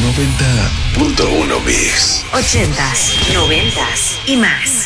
90.1 Mix. 80s, 90s y más.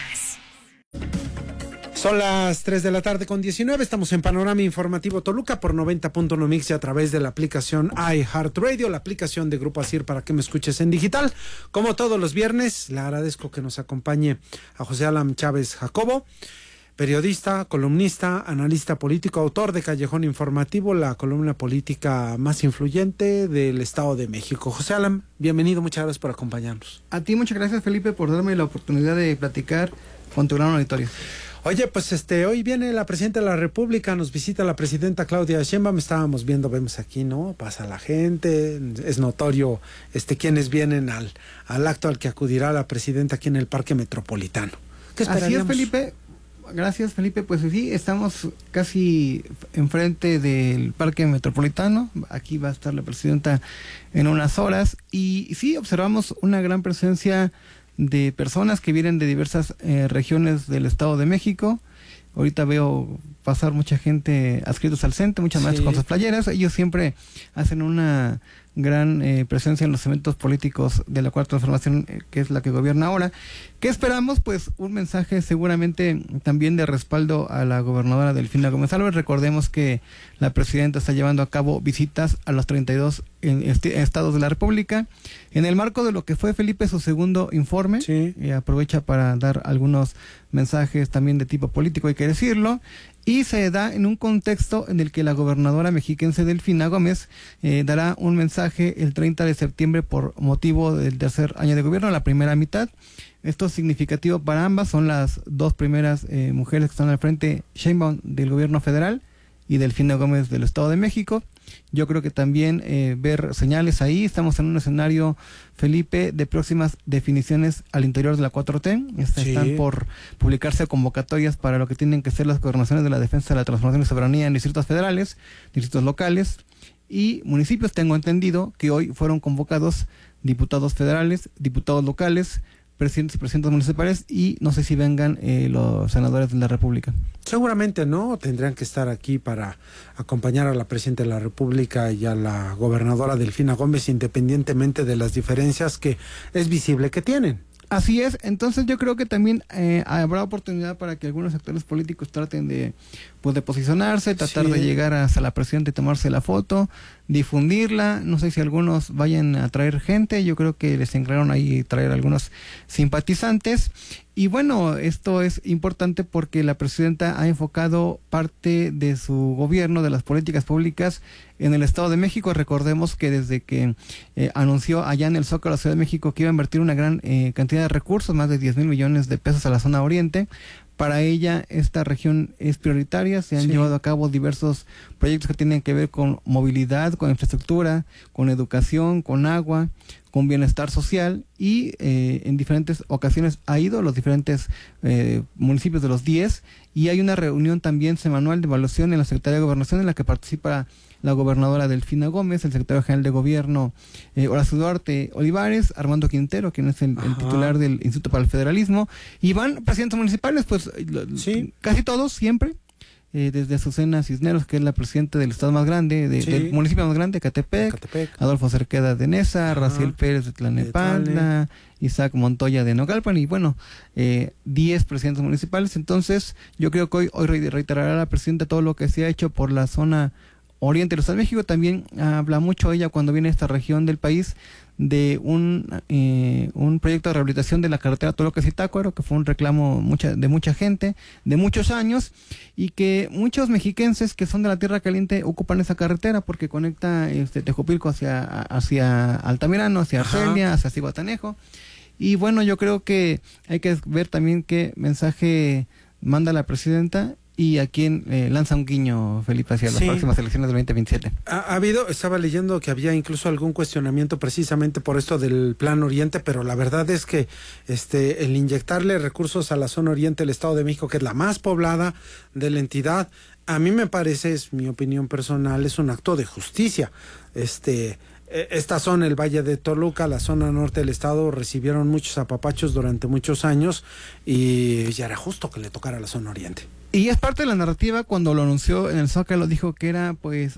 Son las 3 de la tarde con 19, estamos en Panorama Informativo Toluca por 90.1 Mix y a través de la aplicación iHeartRadio, la aplicación de Grupo Asir para que me escuches en digital. Como todos los viernes, le agradezco que nos acompañe a José Alan Chávez Jacobo, periodista, columnista, analista político, autor de Callejón Informativo, la columna política más influyente del Estado de México. José Alan, bienvenido, muchas gracias por acompañarnos. A ti muchas gracias, Felipe, por darme la oportunidad de platicar con tu gran auditorio. Oye, pues hoy viene la presidenta de la República, nos visita la presidenta Claudia Sheinbaum, estábamos viendo, vemos aquí, ¿no? Pasa la gente, es notorio quienes vienen al acto al que acudirá la presidenta aquí en el Parque Metropolitano. ¿Qué esperaríamos? Así es, Felipe. Gracias, Felipe. Pues sí, estamos casi enfrente del Parque Metropolitano. Aquí va a estar la presidenta en unas horas. Y sí, observamos una gran presencia de personas que vienen de diversas regiones del Estado de México. Ahorita veo pasar mucha gente adscritos al CENTE, muchas maestras con sus playeras. Ellos siempre hacen una gran presencia en los eventos políticos de la Cuarta Transformación, que es la que gobierna ahora. ¿Qué esperamos? Pues un mensaje seguramente también de respaldo a la gobernadora Delfina Gómez Álvarez. Recordemos que la presidenta está llevando a cabo visitas a los 32 estados de la República. En el marco de lo que fue, Felipe, su segundo informe, aprovecha para dar algunos mensajes también de tipo político, hay que decirlo. Y se da en un contexto en el que la gobernadora mexiquense Delfina Gómez dará un mensaje el 30 de septiembre por motivo del tercer año de gobierno, la primera mitad. Esto es significativo para ambas, son las dos primeras mujeres que están al frente, Sheinbaum del gobierno federal y Delfina Gómez del Estado de México. Yo creo que también ver señales ahí, estamos en un escenario, Felipe, de próximas definiciones al interior de la 4T. Están por publicarse convocatorias para lo que tienen que ser las gobernaciones de la defensa de la transformación y soberanía en distritos federales, distritos locales y municipios. Tengo entendido que hoy fueron convocados diputados federales, diputados locales, presidentes y presidentas municipales y no sé si vengan los senadores de la República. Seguramente no, tendrían que estar aquí para acompañar a la presidenta de la República y a la gobernadora Delfina Gómez, independientemente de las diferencias que es visible que tienen. Así es, entonces yo creo que también habrá oportunidad para que algunos actores políticos traten de posicionarse, tratar de llegar hasta la presidenta y tomarse la foto, difundirla. No sé si algunos vayan a traer gente, yo creo que les encargaron ahí traer algunos simpatizantes. Y bueno, esto es importante porque la presidenta ha enfocado parte de su gobierno, de las políticas públicas en el Estado de México. Recordemos que desde que anunció allá en el Zócalo de la Ciudad de México que iba a invertir una gran cantidad de recursos, más de 10,000 millones de pesos a la zona oriente. Para ella esta región es prioritaria, se han llevado a cabo diversos proyectos que tienen que ver con movilidad, con infraestructura, con educación, con agua, con bienestar social y en diferentes ocasiones ha ido a los diferentes municipios de los 10 y hay una reunión también semanal de evaluación en la Secretaría de Gobernación en la que participa la gobernadora Delfina Gómez, el secretario general de Gobierno Horacio Duarte Olivares, Armando Quintero, quien es el titular del Instituto para el Federalismo, y van presidentes municipales, pues casi todos siempre. Desde Azucena Cisneros, que es la presidenta del estado más grande, del municipio más grande, Ecatepec, Adolfo Cerqueda de Nesa, Raciel Pérez de Tlalnepantla, Isaac Montoya de Nogalpan, y bueno, 10 presidentes municipales. Entonces, yo creo que hoy reiterará la presidenta todo lo que se ha hecho por la zona oriente del Estado de México. También habla mucho ella cuando viene a esta región del país de un proyecto de rehabilitación de la carretera Toluca-Zitácuaro, que fue un reclamo de mucha gente, de muchos años, y que muchos mexiquenses que son de la Tierra Caliente ocupan esa carretera porque conecta Tejupilco hacia Altamirano, hacia Arcelia, hacia Zihuatanejo. Y bueno, yo creo que hay que ver también qué mensaje manda la presidenta y a quién lanza un guiño, Felipe, hacia las próximas elecciones del 2027. Ha habido, estaba leyendo que había incluso algún cuestionamiento precisamente por esto del Plan Oriente, pero la verdad es que el inyectarle recursos a la zona oriente del Estado de México, que es la más poblada de la entidad, a mí me parece, es mi opinión personal, es un acto de justicia. Esta zona, el Valle de Toluca, la zona norte del estado, recibieron muchos apapachos durante muchos años y ya era justo que le tocara a la zona oriente. Y es parte de la narrativa. Cuando lo anunció en el Zócalo, dijo que era pues